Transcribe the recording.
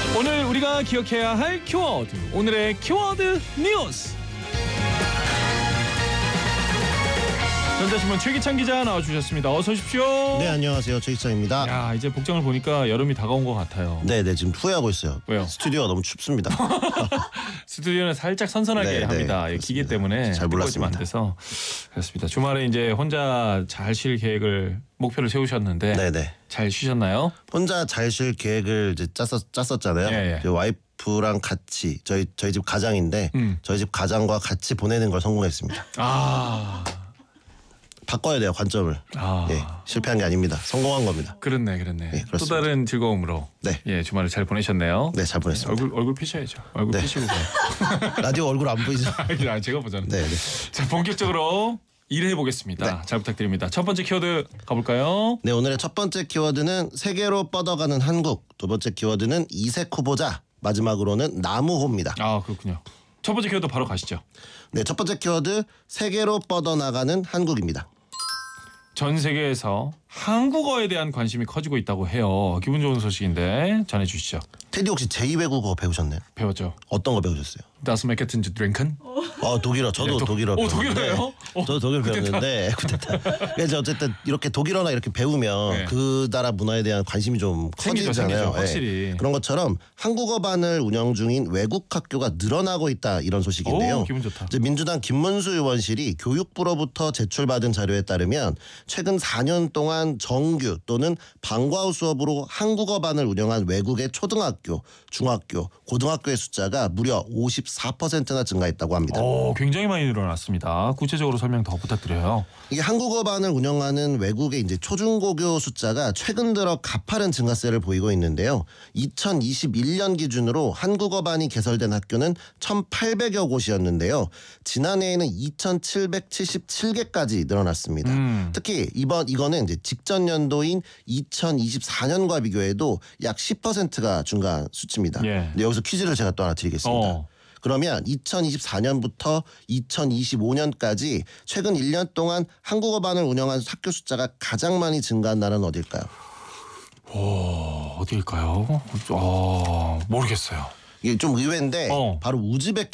오늘 우리가 기억해야 할 키워드, 오늘의 키워드 뉴스. 전자신문 최기찬 기자 나와주셨습니다. 어서 오십시오. 네, 안녕하세요. 최기찬입니다. 야, 이제 복장을 보니까 여름이 다가온 것 같아요. 네, 지금 후회하고 있어요. 왜요? 스튜디오가 너무 춥습니다. 스튜디오는 살짝 선선하게 네, 합니다. 네, 기계 그렇습니다. 때문에 잘 몰랐습니다. 안 돼서 그렇습니다. 주말에 이제 혼자 잘 쉴 계획을 목표를 세우셨는데 네네. 잘 쉬셨나요? 혼자 잘 쉴 계획을 이제 짰었잖아요. 예, 예. 이제 와이프랑 같이 저희 집 가장인데 저희 집 가장과 같이 보내는 걸 성공했습니다. 아, 바꿔야 돼요, 관점을. 예, 실패한 게 아닙니다. 성공한 겁니다. 그렇네. 네, 또 그렇습니다. 다른 즐거움으로 네. 예, 주말을 잘 보내셨네요. 네, 잘 보냈습니다. 얼굴 피셔야죠. 얼굴 네. 피시고 가요. 라디오 얼굴 안 보이죠? 아, 제가 보잖아요. 네. 자, 본격적으로 일해 보겠습니다. 네. 잘 부탁드립니다. 첫 번째 키워드 가볼까요? 네, 오늘의 첫 번째 키워드는 세계로 뻗어가는 한국. 두 번째 키워드는 이색 후보자. 마지막으로는 나무호입니다. 아, 그렇군요. 첫 번째 키워드 바로 가시죠. 네, 첫 번째 키워드 세계로 뻗어나가는 한국입니다. 전 세계에서 한국어에 대한 관심이 커지고 있다고 해요. 기분 좋은 소식인데 전해주시죠. 테디 혹시 제2외국어 배우셨나요? 배웠죠. 어떤 거 배우셨어요? Das Mädchen zu trinken. 독일어. 저도 독일어 배웠는데. 독일어예요? 저도 독일어 배웠는데 그래서 어쨌든 이렇게 독일어나 이렇게 배우면 네. 그 나라 문화에 대한 관심이 좀 생기죠, 커지잖아요. 확실히. 그런 것처럼 한국어반을 운영 중인 외국 학교가 늘어나고 있다 이런 소식인데요. 오, 기분 좋다. 이제 민주당 김문수 의원실이 교육부로부터 제출받은 자료에 따르면 최근 4년 동안 정규 또는 방과후 수업으로 한국어반을 운영한 외국의 초등학교, 중학교, 고등학교의 숫자가 무려 54%나 증가했다고 합니다. 오, 굉장히 많이 늘어났습니다. 구체적으로 설명 더 부탁드려요. 이게 한국어반을 운영하는 외국의 이제 초중고교 숫자가 최근 들어 가파른 증가세를 보이고 있는데요. 2021년 기준으로 한국어반이 개설된 학교는 1,800여 곳이었는데요. 지난해에는 2,777개까지 늘어났습니다. 특히 이거는 이제 직전 연도인 2024년과 비교해도 약 10%가 증가한 수치입니다. 예. 근데 여기서 퀴즈를 제가 또 하나 드리겠습니다. 그러면 2024년부터 2025년까지 최근 1년 동안 한국어반을 운영한 학교 숫자가 가장 많이 증가한 나라는 어딜까요? 어디일까요? 모르겠어요. 이게 좀 의외인데 바로 우즈베키